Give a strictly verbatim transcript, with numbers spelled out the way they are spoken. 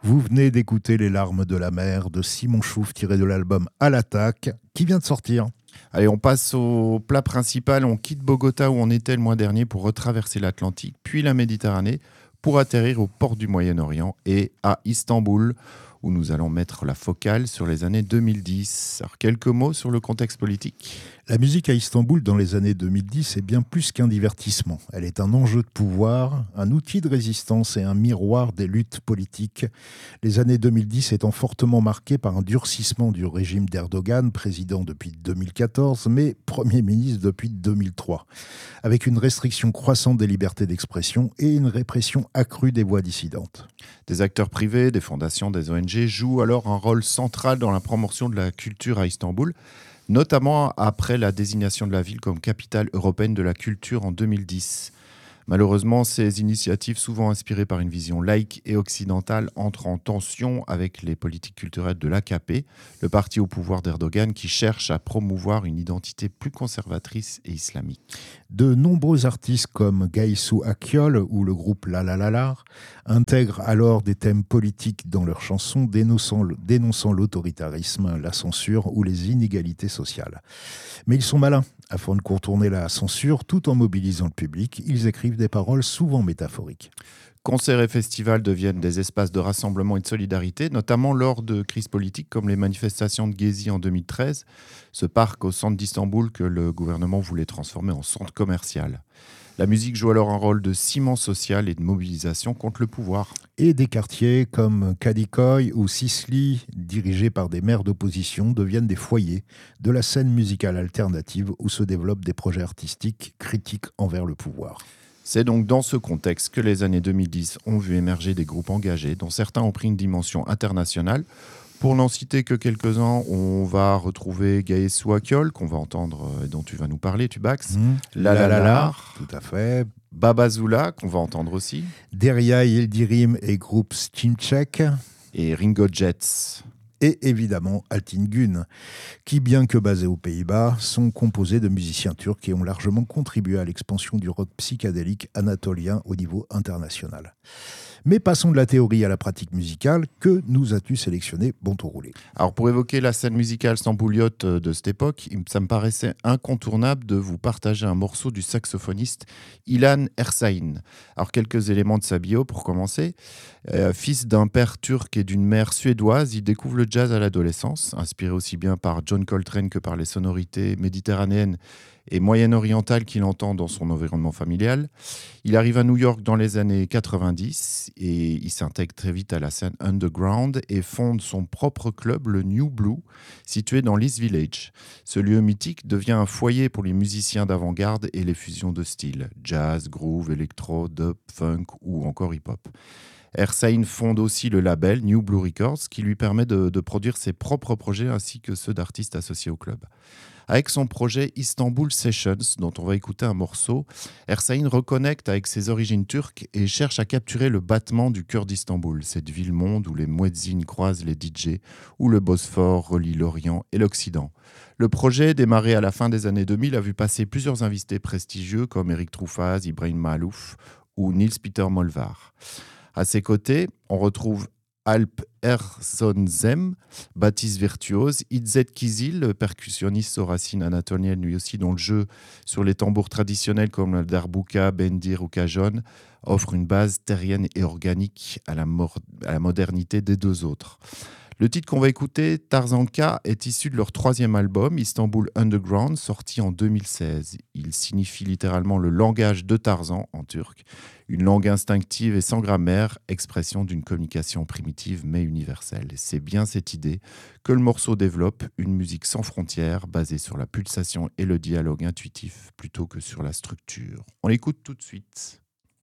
Vous venez d'écouter Les larmes de la mer de Simon Chouf tiré de l'album À l'attaque qui vient de sortir. Allez, on passe au plat principal. On quitte Bogota où on était le mois dernier pour retraverser l'Atlantique, puis la Méditerranée, pour atterrir au port du Moyen-Orient et à Istanbul, où nous allons mettre la focale sur les années deux mille dix. Alors, quelques mots sur le contexte politique. La musique à Istanbul dans les années deux mille dix est bien plus qu'un divertissement. Elle est un enjeu de pouvoir, un outil de résistance et un miroir des luttes politiques. Les années deux mille dix étant fortement marquées par un durcissement du régime d'Erdogan, président depuis deux mille quatorze, mais Premier ministre depuis deux mille trois, avec une restriction croissante des libertés d'expression et une répression accrue des voix dissidentes. Des acteurs privés, des fondations, des O N G jouent alors un rôle central dans la promotion de la culture à Istanbul, notamment après la désignation de la ville comme capitale européenne de la culture en deux mille dix. Malheureusement, ces initiatives, souvent inspirées par une vision laïque et occidentale, entrent en tension avec les politiques culturelles de l'A K P, le parti au pouvoir d'Erdogan qui cherche à promouvoir une identité plus conservatrice et islamique. De nombreux artistes comme Gaïsou Akyol ou le groupe La La La La intègrent alors des thèmes politiques dans leurs chansons dénonçant, dénonçant l'autoritarisme, la censure ou les inégalités sociales. Mais ils sont malins. Afin de contourner la censure tout en mobilisant le public, ils écrivent des paroles souvent métaphoriques. Concerts et festivals deviennent des espaces de rassemblement et de solidarité, notamment lors de crises politiques comme les manifestations de Gezi en deux mille treize, ce parc au centre d'Istanbul que le gouvernement voulait transformer en centre commercial. La musique joue alors un rôle de ciment social et de mobilisation contre le pouvoir. Et des quartiers comme Kadıköy ou Sisli, dirigés par des maires d'opposition, deviennent des foyers de la scène musicale alternative où se développent des projets artistiques critiques envers le pouvoir. C'est donc dans ce contexte que les années deux mille dix ont vu émerger des groupes engagés, dont certains ont pris une dimension internationale. Pour n'en citer que quelques-uns, on va retrouver Gaïsou Akyol, qu'on va entendre et dont tu vas nous parler, Tubax. Mmh. La La La La, tout à fait. Babazula, qu'on va entendre aussi. Derya Yildirim et groupe Stimchek. Et Ringo Jets. Et évidemment Altin Gün, qui, bien que basés aux Pays-Bas, sont composés de musiciens turcs et ont largement contribué à l'expansion du rock psychédélique anatolien au niveau international. Mais passons de la théorie à la pratique musicale. Que nous as-tu sélectionné, bon tour roulé? Alors pour évoquer la scène musicale stambouliote de cette époque, ça me paraissait incontournable de vous partager un morceau du saxophoniste Ilan Ersain. Alors quelques éléments de sa bio pour commencer. Euh, fils d'un père turc et d'une mère suédoise, il découvre le jazz à l'adolescence, inspiré aussi bien par John Coltrane que par les sonorités méditerranéennes et moyen-orientale qu'il entend dans son environnement familial. Il arrive à New York dans les années quatre-vingt-dix et il s'intègre très vite à la scène underground et fonde son propre club, le New Blue, situé dans l'East Village. Ce lieu mythique devient un foyer pour les musiciens d'avant-garde et les fusions de styles, jazz, groove, électro, dub, funk ou encore hip-hop. Ersain fonde aussi le label New Blue Records qui lui permet de, de produire ses propres projets ainsi que ceux d'artistes associés au club. Avec son projet Istanbul Sessions, dont on va écouter un morceau, Ersain reconnecte avec ses origines turques et cherche à capturer le battement du cœur d'Istanbul, cette ville-monde où les muezzins croisent les D J, où le Bosphore relie l'Orient et l'Occident. Le projet, démarré à la fin des années deux mille, a vu passer plusieurs invités prestigieux comme Eric Truffaz, Ibrahim Malouf ou Niels Peter Molvar. À ses côtés, on retrouve Alp Erzonzem, Baptiste virtuose, Izzet Kizil, le percussionniste aux racines anatoliennes, lui aussi, dont le jeu sur les tambours traditionnels comme le darbuka, bendir ou cajon offre une base terrienne et organique à la, mor- à la modernité des deux autres. Le titre qu'on va écouter, Tarzanka, est issu de leur troisième album, Istanbul Underground, sorti en deux mille seize. Il signifie littéralement le langage de Tarzan en turc, une langue instinctive et sans grammaire, expression d'une communication primitive mais universelle. Et c'est bien cette idée que le morceau développe, une musique sans frontières, basée sur la pulsation et le dialogue intuitif plutôt que sur la structure. On l'écoute tout de suite.